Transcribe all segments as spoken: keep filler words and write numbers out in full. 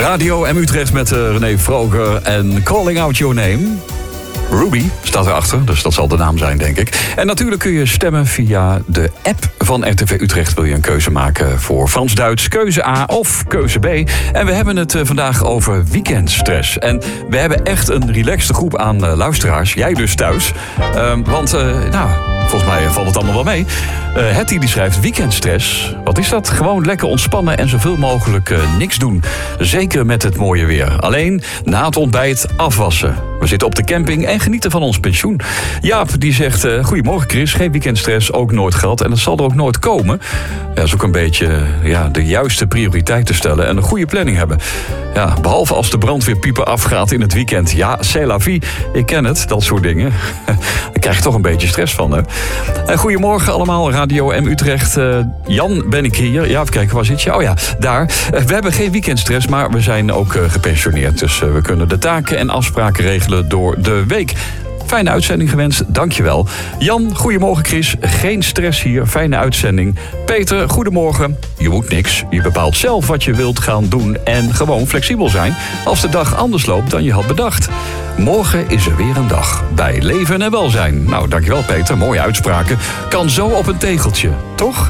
Radio M Utrecht met uh, René Vroger en Calling Out Your Name. Ruby staat erachter, dus dat zal de naam zijn, denk ik. En natuurlijk kun je stemmen via de app van R T V Utrecht. Wil je een keuze maken voor Frans-Duits, keuze A of keuze B. En we hebben het uh, vandaag over weekendstress. En we hebben echt een relaxte groep aan uh, luisteraars. Jij dus thuis. Uh, want, uh, nou... volgens mij valt het allemaal wel mee. Uh, Hetty die schrijft weekendstress. Wat is dat? Gewoon lekker ontspannen en zoveel mogelijk uh, niks doen. Zeker met het mooie weer. Alleen na het ontbijt afwassen. We zitten op de camping en genieten van ons pensioen. Jaap die zegt, uh, goedemorgen Chris, geen weekendstress, ook nooit gehad. En dat zal er ook nooit komen. Ja, dat is ook een beetje uh, ja, de juiste prioriteiten stellen en een goede planning hebben. Ja, behalve als de brandweerpieper afgaat in het weekend. Ja, c'est la vie. Ik ken het, dat soort dingen. Daar krijg je toch een beetje stress van, hè? Uh, goedemorgen allemaal, Radio M Utrecht. Uh, Jan, ben ik hier? Ja, even kijken, waar zit je? Oh ja, daar. Uh, we hebben geen weekendstress, maar we zijn ook uh, gepensioneerd. Dus uh, we kunnen de taken en afspraken regelen door de week. Fijne uitzending gewenst, dankjewel. Jan, goedemorgen Chris. Geen stress hier, fijne uitzending. Peter, goedemorgen. Je moet niks. Je bepaalt zelf wat je wilt gaan doen en gewoon flexibel zijn als de dag anders loopt dan je had bedacht. Morgen is er weer een dag bij leven en welzijn. Nou, dankjewel Peter, mooie uitspraken. Kan zo op een tegeltje, toch?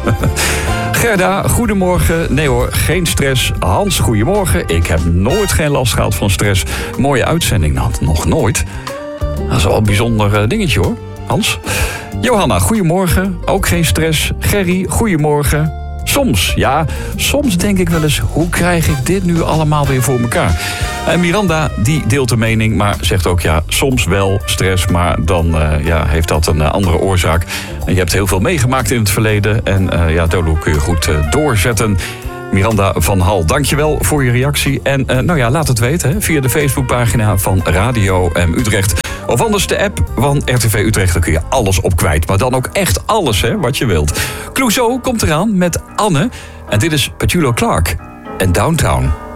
Gerda, goedemorgen. Nee hoor, geen stress. Hans, goedemorgen. Ik heb nooit geen last gehad van stress. Mooie uitzending, nou, nog nooit. Dat is wel een bijzonder dingetje hoor, Hans. Johanna, goedemorgen. Ook geen stress. Gerry, goedemorgen. Soms, ja, soms denk ik wel eens, hoe krijg ik dit nu allemaal weer voor elkaar? En Miranda, die deelt de mening, maar zegt ook, ja, soms wel stress, maar dan uh, ja, heeft dat een uh, andere oorzaak. En je hebt heel veel meegemaakt in het verleden en uh, ja, Dolo kun je goed uh, doorzetten. Miranda van Hal, dankjewel voor je reactie. En uh, nou ja, laat het weten hè, via de Facebookpagina van Radio M Utrecht. Of anders de app van R T V Utrecht, daar kun je alles op kwijt. Maar dan ook echt alles hè, wat je wilt. Clouseau komt eraan met Anne. En dit is Petula Clark en Downtown.